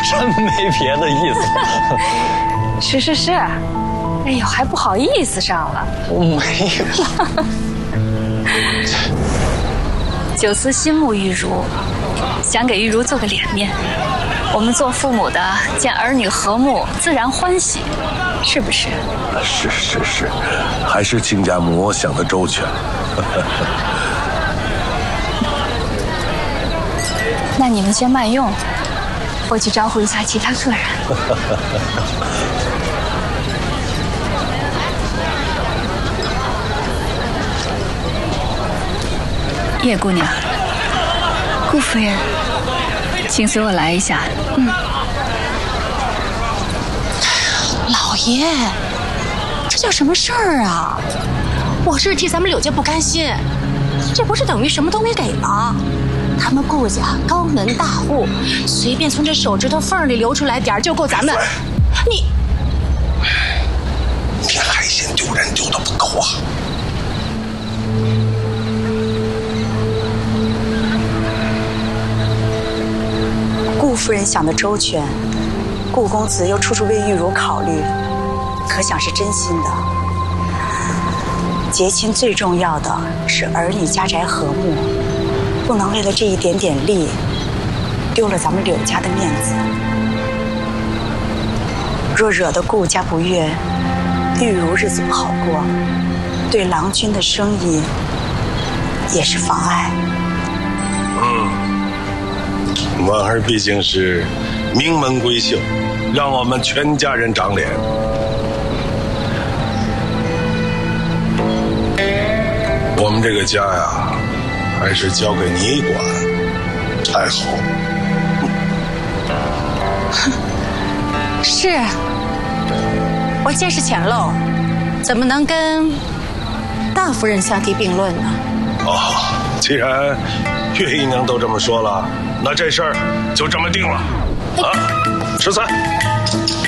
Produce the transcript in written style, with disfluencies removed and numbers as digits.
真没别的意思。 是，哎呦，还不好意思上了。 我没有。 九思心慕玉茹，想给玉茹做个脸面。我们做父母的见儿女和睦，自然欢喜，是不是？ 是，还是亲家母想的周全。 那你们先慢用，我去招呼一下其他客人。叶姑娘，顾夫人，请随我来一下。 老爷，这叫什么事儿啊？我是替咱们柳家不甘心，这不是等于什么都没给吗？他们顾家高门大户，随便从这手指头缝里流出来点就够咱们。你海鲜丢人丢的不够啊！ 顾夫人想的周全，顾公子又处处为玉茹考虑，可想是真心的。结亲最重要的是儿女家宅和睦，不能为了这一点点利，丢了咱们柳家的面子。若惹得顾家不悦，玉茹日子不好过，对郎君的生意也是妨碍。 婉儿毕竟是名门闺秀，让我们全家人长脸。我们这个家呀，还是交给你管才好。 是，我见识浅陋，怎么能跟大夫人相提并论呢？ 既然岳姨娘都这么说了，那这事儿就这么定了。啊，13。